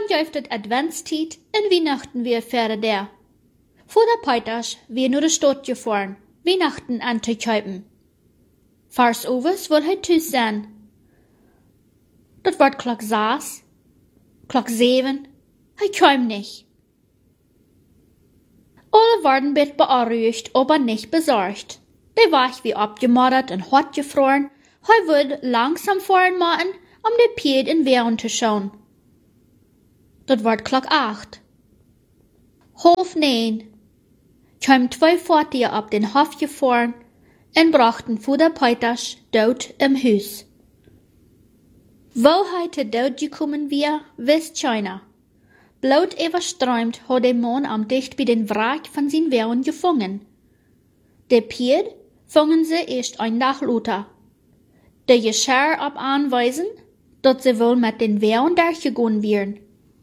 Dann jäuft het Adventstijd en Weihnachten weer verder der. Voor de Peiters weer naar de stad gefahren, Weihnachten an te kuipen. Vars overs wil hij thuis zijn. Dat wordt klok 6, klok 7, hij kwam niet. Alle worden bit beunruhigt, aber nicht besorgt. De wach wie abgemoddert en hot gefroren, hij wil langsam fahren machen, de Pied in Wehren te schauen. Dat wordt klok 8. 8:30 kwamen 2 Fortier op den Hof gefahren en brachten voor de Peiters dood im Huis. Wo hij te dood gekommen weer, wist keiner. Bloot overströmt had de man am dicht bij den Wrack van zijn Wehren gevangen. De Pied vangen ze eerst een dag later. De Geschirr op aanwijzen, dat ze wohl met den Wehren durchgegangen wären.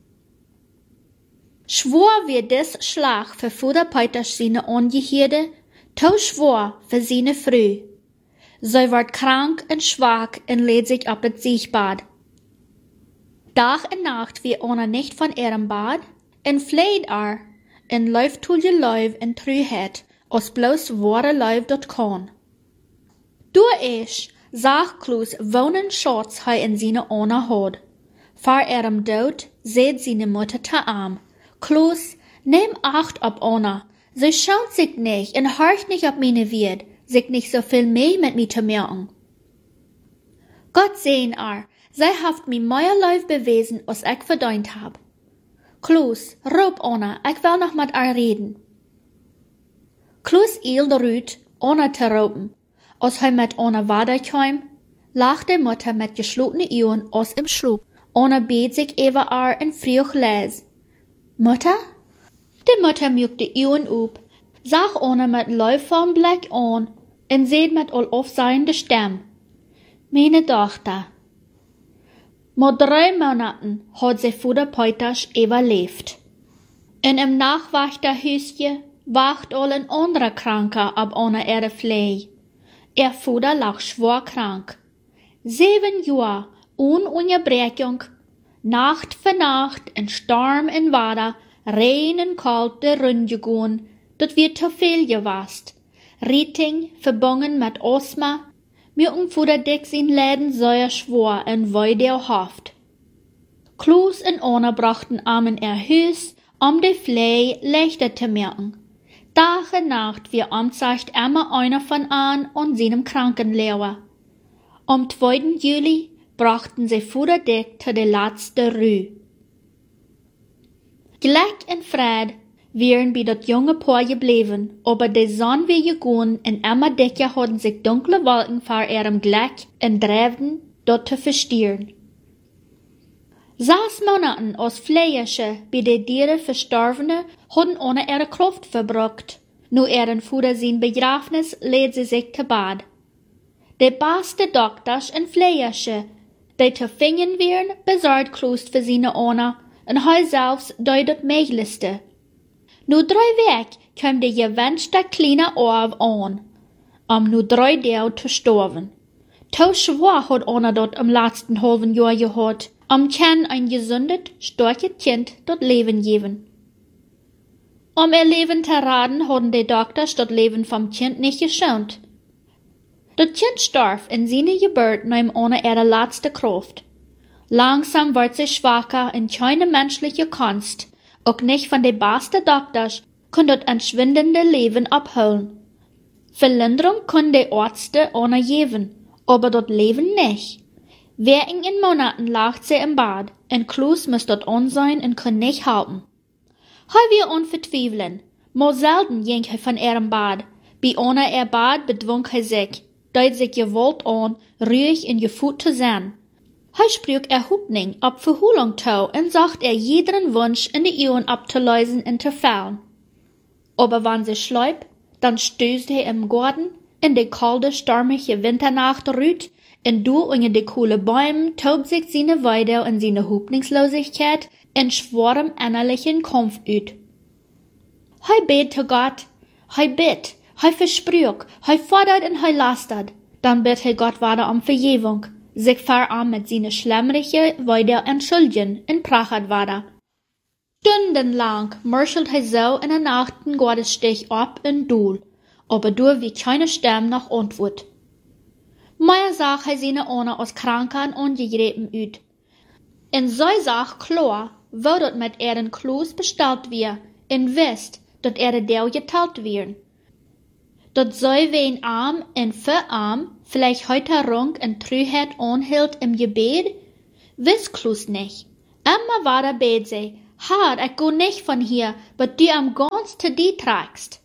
Schwor wir des Schlag für Fuder Peiters seine Angehörige, to schwor für seine Frau. Sie wird krank und schwach und lädt sich ab das Siechbad. Tag und Nacht wie einer nicht von ihrem Bad, und fleht und läuft zu je Läuf in Trüheit, als bloß wahre Läuf dort kann. Durch ich, sag Klaus, wohnen Schatz hei in seine Ona hat. Vor ihrem Tod seht seine Mutter te arm. Klaus, nehm Acht ob Ona. Sie schaut sich nicht und hört nicht auf meine Wirt, sich nicht so viel mehr mit mir zu merken. Gott sehen sie haft mir meierlei bewiesen, als ich verdient hab. Klaus, roep Ona, ich will noch mit reden. Klaus eilte rüt, Ona zu roepen. Als hij met Ona weiterkam, lag de Mutter mit geschlossenen Augen aus im Schlaf. Ona beet sich über en vroeg les. Mutter? Die Mutter muckte die Augen op, zag Ona mit läuferem Blick an en zei mit all aufsehender Stimme: Meine Tochter. Mit 3 Monaten hat sie Fuder Peiters überlebt. In im Nachwachterhüsje wacht all ein anderer Kranker ab Ona ihre Pflege. Ihr Vater lag schwer krank. 7 Jahre ohne Unterbrechung, Nacht für Nacht, in Sturm und Wetter, Regen und Kalt der Runde gegangen, dat wird zu viel gewast. Rieting, verbunden mit Asthma, mir Vater dick sein Leben sehr schwer und weit der Haft. Klaus und Anna brachten Armen ihr Haus, die Pflege leichter zu merken. Tag und Nacht wir anzeigt immer einer von an und seinem Krankenlehrer. Am 2. Juli brachten sie Fuder dick zu der letzten Ruhe. Glück und Fried wären bei dat junge Paar geblieben, aber die Sonne wir gegangen und immer dicker hatten sich dunkle Wolken vor ihrem Glück und dreiften, dort zu verstieren. 6 Monaten als Pflegerische bei den Dieren Verstorbene hatten ohne ihre Kraft verbraucht. Nur ihren Vater sein Begräbnis lädt sie sich zu Bad. Die beste Doktors und Pflegerische, die zu finden wären, besorgt Klaus für seine Ona und hij selbst deed het Möglichste. Nur 3 Wochen kam der gewünschte kleine Orv an, nur 3 Tage zu sterben. To schwer hat Ona dort im letzten halben Jahr gehört, kann ein gesundes, starkes Kind dort Leben geben. Ihr Leben zu raten, haben die Doktors das Leben vom Kind nicht geschont. Das Kind starb in seiner Geburt nahm ohne ihre letzte Kraft. Langsam wird sie schwacher und keine menschliche Kunst, auch nicht von den besten Doktors, kann das entschwindende Leben abholen. Verlinderung können die Ärzte ohne geben, aber das Leben nicht. Wegen in Monaten lag sie im Bad, und Klaus muss dort sein und kann nicht halten. Hij wir unvertweifeln, maar selten ging hij von ihrem Bad. Bei einer ihr Bad bedwang hij sich, deed sich gewollt an, ruhig und gefühlt zu sein. Hij sprach Erhubning ab Verholung zu und sagt jeden Wunsch in die Augen abzulösen und zu fallen. Aber wenn sie schläuft, dann stößt er im Garten, in die kalte, stürmische Winternacht rüht, und du unter die kühle Bäume tobt sich seine Weide und seine Hoffnungslosigkeit in schwerem innerlichen Kampf ut. Hij bet zu Gott, hij bet, hij versprach, hij fordert und hij lastert, dann bet hij Gott weiter um Vergebung. sich verarm mit seine schlemmerige Weide entschuldigen in Prachat war. Stundenlang marschelt hij so in der Nacht den Gottesstich ab in Doel, aber du wie keine Stimme nach Antwort. Meier sah hij seine Ohne aus Krankheit ungegräben uit. En zij zag klar, wo dat mit ihren Kloos bestellt wir, en wist, dat Deel geteilt werden. Dat zij wen arm en verarm, vielleicht heute rung en Trüheit anhielt im Gebet, wist Kloos nicht. Immer war der bet sie, Herr, ich go nicht von hier, but du am ganz te die tragst.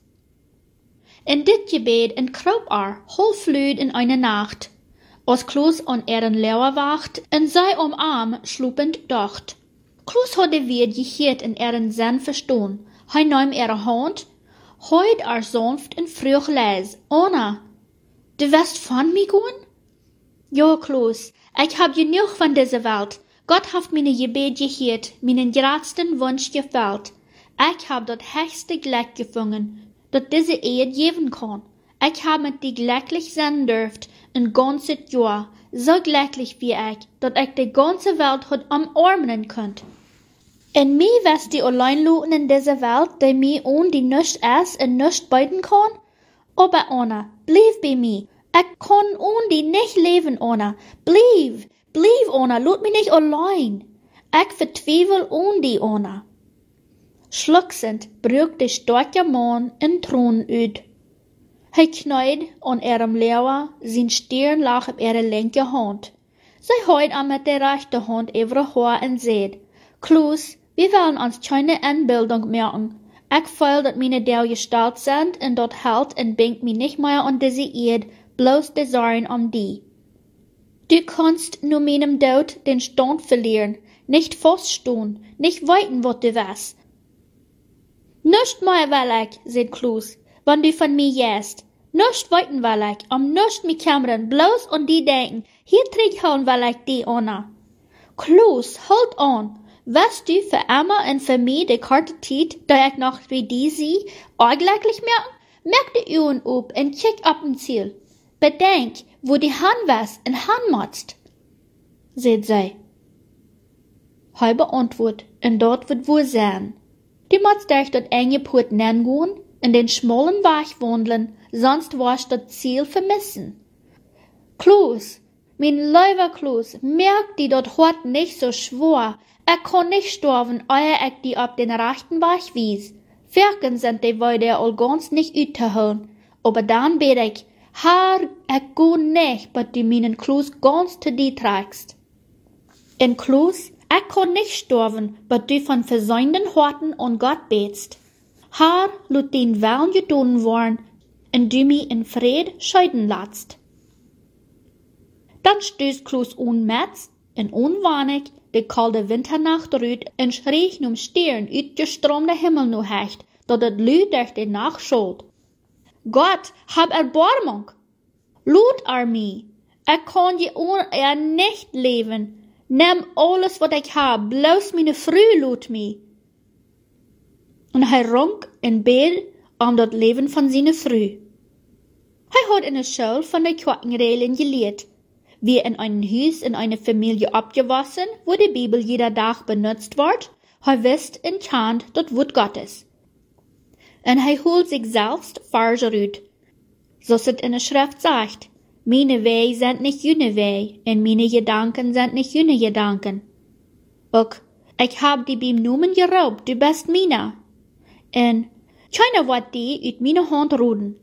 En dit Gebet entkroop hol flüd in eine Nacht, als Kloos an ihren Lauer wacht en zij arm schlupend dacht. Kloos hadde weer geheerd in ihren Sinn verstoon. Hij nahm ihre Hand, heut sanft en vroeg leis. Anna, du wirst von mir gehen? Ja, Kloos, ich hab genug von dieser Welt. Gott hat meine Gebet geheerd, meinen gradsten Wunsch gefällt. Ich hab das höchste Glück gefunden, das diese Ehe geben kann. Ich hab mit die glücklich sein dürft, ein ganzes Jahr, so glücklich wie ich, dass ich die ganze Welt hat umarmen könnt. En mij was die allein loten in dieser Welt, die mij die nichts ist en nichts beuten kann? Aber Anna, bleib bei mir. Ich kann die nicht leben, Anna. Bleib, Anna, lot mich nicht allein. Ich vertwijfel die, Anna. Schluchzend brüch der starke Mann in Tränen uit. Hij kniet an ihrem Lauer, sein Stirn lag op ihre linke Hand. Sie heut an mit der rechten Hand ihre Haar en seht, Kloos, wir wollen uns keine Einbildung merken. Ich fühl, dass meine Deel gestalt sind und dort hält und bingt mich nicht mehr an diese Erde, bloß die Sorgen die. Du kannst nur meinem Tod den Stand verlieren, nicht feststehen, nicht weiten, was du weißt. Nicht mehr will ich, sagt Kloos, wenn du von mir jäst. Nicht weiten will ich, nicht mich kümmern, bloß an die denken, hier zurückholen will ich die, Anna. Kloos, halt an. Weißt du für immer und für mich die Karte Zeit, da ich noch wie die sie, eigentlich merken? Merk die Uhren ab und kick ab im Ziel. Bedenk, wo die Hand was und Hand motzt, seht sie. Halbe Antwort, und dort wird wohl sein. Die motzt durch dort enge Port nennen in den schmalen Weg wandeln, sonst warst das Ziel vermissen. Kloos, mein lieber Kloos, merk die dort hart nicht so schwor. Kann nicht sterben, ehe ich die auf den rechten Weg wies. Wirken sind die Weide all ganz nicht uitzuholen. Aber dann bet ich, Herr, ich go nicht, bis du meinen Kloos ganz zu dir tragst. En Kloos, ich kann nicht sterben, bis du von versäumten Horten an Gott betst. Herr, lut den Willen getan worden, und du mich in Fried scheiden lässt. Dann stößt Kloos unmetz und unwahnig die kalte Winternacht rüht en schreeg num Stirn uit de stromde Himmel nu hecht, dat het Lüd durch die Nacht schuld. Gott, hab Erbarmung! Lud mich! Ich kann je ohne nicht leben. Nimm alles, was ich hab, bloß meine Früh lud mich. Und hij runk in Bett das Leben von seiner Früh. Hij hat in der Schule von der Kirchenregeln gelehrt, wie in einem Haus in einer Familie abgewaschen, wo die Bibel jeder Tag benutzt wird, er wisst und kennt das Wort Gottes. Und er holt sich selbst Verse rüt, so es in der Schrift sagt, meine Wege sind nicht jene Wege, und meine Gedanken sind nicht jene Gedanken. Auch, ich hab die beim Namen geraubt, du bist meiner. Und, keiner wird die uit meine Hand ruden.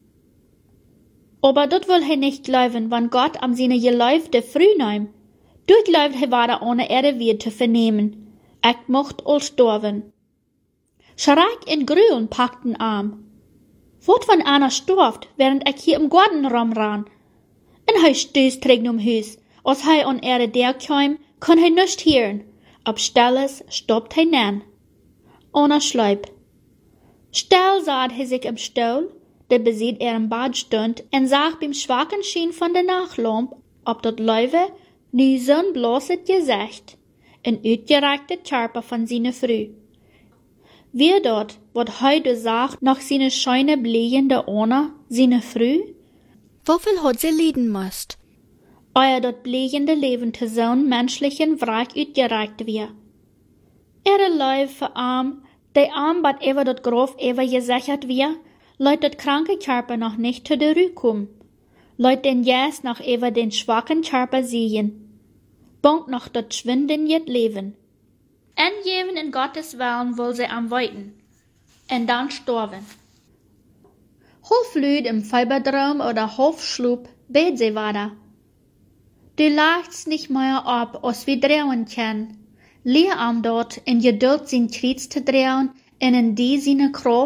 Aber dat will hij nicht glauben, wenn Gott am seine Geläufte früh nahm. Du glaubt, hij war ohne Erde wieder zu vernehmen. Ich mocht all sterben. Schreck in Grülen packten Arm. Wat wenn einer stirbt, während ich hier im Garten rumran? Und hij stößt trägt Hus. Als hij an Erde der kam, kann hij nicht hören. Ab Stilles stoppt hij nen. Anna schleip. Still saht hij sich im Stuhl, der besieht ihrem Bad stund, en zag beim schwachen Schien von der Nachtlamp, ob dat Leuwe nu zo'n bloßet Gesicht, en uitgereikte Körper von seiner Früh. Wie dort, wat heute sagt, nach seine scheine bliehende Anna, seine Früh? Wofür hat sie leiden müsst? euer dort bliehende Leben te zo'n menschlichen Wraak uitgereikt wie. Leuf für arm, de arm bat ever dort grof ever gesichert wie, leut dort kranke Körper noch nicht zu der Ruhe kommen. Leut den Jes noch ever den schwachen Körper sehen. Bonk noch dort schwinden jet Leben. En jeven in Gottes Willen will sie am weiten. En dann storven. Half lüd im Fiberdrum oder half schlup, bet sie weiter. Du lachst nicht mehr ab, als wir drehen können. Leer am dort in Geduld sein Krieg zu drehen, en in die seine Kraft